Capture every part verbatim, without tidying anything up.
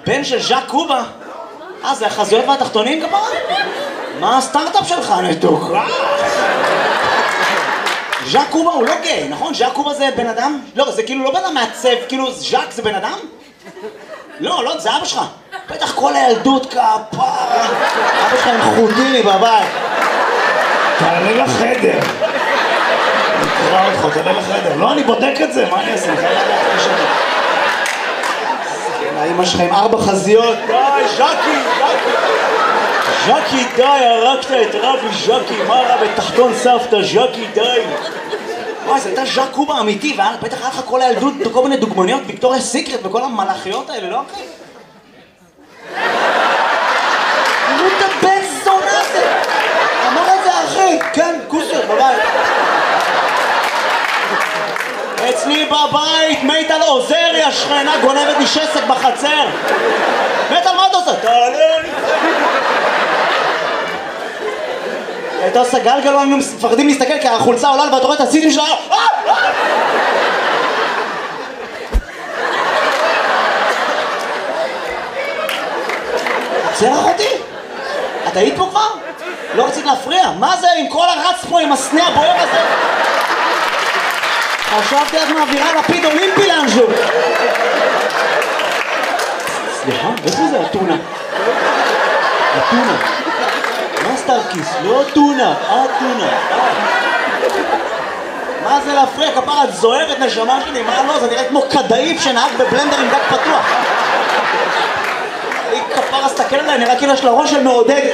הבן של ז'אק קובה. אה, זה החזויות והתחתונים כפרה? מה הסטארט-אפ שלך, נתוק? ז'אק קובה הוא לא גיי, נכון? ז'אק קובה זה בן אדם? לא, זה כאילו לא בן אדם מעצב, כאילו ז'אק זה בן אדם? לא, לא, זה אבא שלך. בטח כל הילדות כפרה. אבא שלך עם חוטיני בבית. תעלה לחדר. נקרא אותך, תעלה לחדר. לא, אני בודק את זה, מה אני אעשה? האמא שלך עם ארבע חזיות. די, ז'קי, ז'קי. ז'קי, די, הרגת את רבי ז'קי. מה רע בתחתון סבתא, ז'קי, די. וואי, זה הייתה ז'אק קובה אמיתי, ובטח היה לך כל הילדות, כל מיני דוגמניות, ויקטוריה סיקרט וכל המלאכיות האלה, לא אחי? תראו את הבן זונה הזה! אמר את זה אחי, כן, כוסר, בבית. אצלי בבית, מיטל עוזריה, שכנה גונבת לי שסק בחצר. מיטל, מה אתה עושה? תעלה לי. הייתה עושה גלגל, לא מפחדים להסתכל כי החולצה עולה ואתה רואה את הצידים שלה. עוצר אחותי? את היית פה כבר? לא רצית להפריע? מה זה עם כל הרץ פה עם הסנה הבוער הזה? חשבתי את מעבירה לפיד אולימפי לאנשהו. סליחה, איפה זה הטונה? הטונה. מה סטארקיס? לא טונה, אה טונה. מה זה להפריע? כפרה, את זוהרת נשמה שלי, מה לא? זה נראה כמו כדאיף שנהג בבלנדר עם דק פתוח. היא כפרה, סתכל עליי, נראה כאילו יש לה ראש של מעודדת.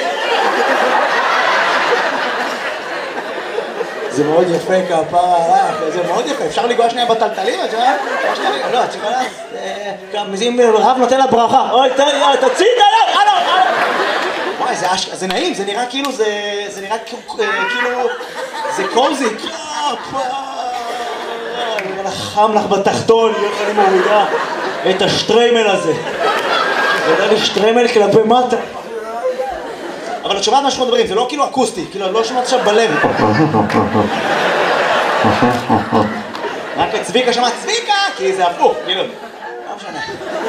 זה מאוד יפה כפרה, זה מאוד יפה, אפשר לגוע שנייה בטלטלים, את שומעת? לא, את שומעת? אם רב נותן לה ברכה, אוי, תוציא את היד, הלו, הלו. וואי, זה נעים, זה נראה כאילו, זה נראה כאילו, זה קוזי. חם לך בתחתון, אני מורידה את השטריימל הזה. זה יודע לי שטריימל כלפי מטה. אבל את שומעת מה שאנחנו מדברים, זה לא כאילו אקוסטי, כאילו לא שומעת עכשיו בלב. רק את צביקה שמעת צביקה, כי זה הפוך, כאילו. לא משנה.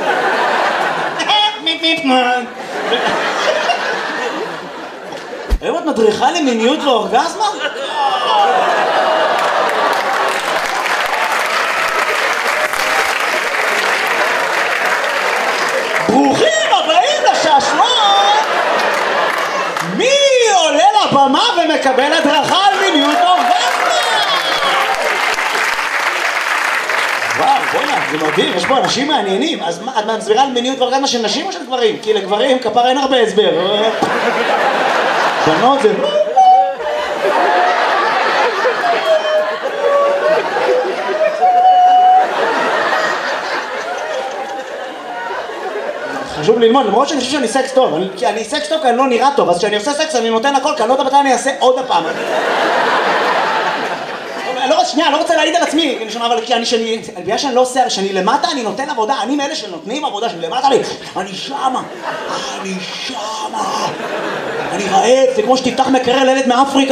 מיפ מיפ מן. היום את מדריכה למיניות ואורגזמה? ברוכים הבאים לשעשועון! מי עולה לבמה ומקבל הדרכה על מיניות אורגזמה? וואו, בוא'נה, זה מדהים, יש פה אנשים מעניינים. אז את מסבירה על מיניות ואורגזמה של נשים או של גברים? כי לגברים כפר אין הרבה הסבר. בנות זה... חשוב ללמוד, למרות שאני חושב שאני סקס טוב. אני סקס טוב כי אני לא נראה טוב, אז כשאני עושה סקס אני נותן הכל, כי אני לא יודע מתי אני אעשה עוד הפעם. לא, שנייה, לא רוצה להעיד על עצמי, אבל כי אני, שאני, בגלל שאני לא עושה, שאני למטה, אני נותן עבודה, אני מאלה שנותנים עבודה, שאני למטה לי, אני שמה, אני שמה, אני רעב, זה כמו שתפתח מקרר לילד מאפריקה,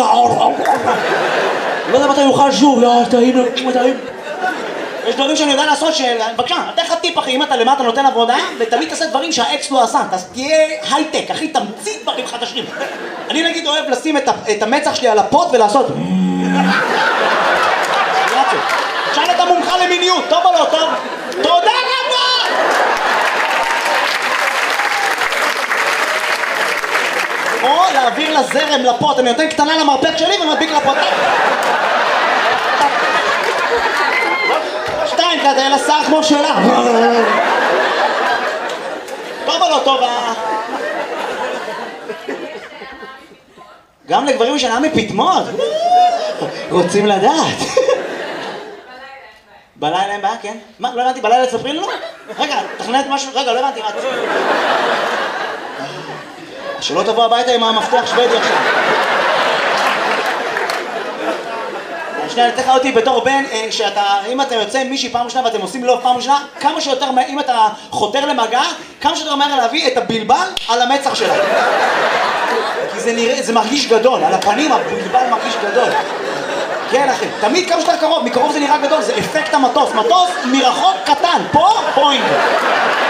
לא יודע מתי יוכל שוב, לא, טעים, טעים. יש דברים שאני יודע לעשות, בבקשה, אתן לך טיפ אחי, אם אתה למטה נותן עבודה, ותמיד תעשה דברים שהאקס לא עשה, תהיה הייטק, אחי, תמציא דברים חדשים. אני נגיד אוהב לשים את המצח שלי על הפוט ולעשות תשאל את המומחה למיניות, טוב או לא טוב? תודה רבה! או להעביר לזרם לפוט, אני נותן קטנה למרפק שלי ומדביק לפוט. שתיים כזה, אין לה שר כמו שלה. טוב או לא טוב? גם לגברים שנה מפתמות. רוצים לדעת. בלילה אין בעיה, כן? מה? לא הבנתי, בלילה תספרי לנו? רגע, תכננת משהו? רגע, לא הבנתי, מה? שלא תבוא הביתה עם המפתח שוודי עכשיו. שנייה, אני תכף אותי בתור בן, שאתה, אם אתה יוצא עם מישהי פעם ראשונה ואתם עושים לוב פעם ראשונה, כמה שיותר, אם אתה חותר למגע, כמה שיותר מהר להביא את הבלבל על המצח שלה. כי זה נראה, זה מרגיש גדול, על הפנים הבלבל מרגיש גדול. כן אחי, תמיד כמה שיותר קרוב, מקרוב זה נראה גדול, זה אפקט המטוס, מטוס מרחוק קטן, פה פוינט.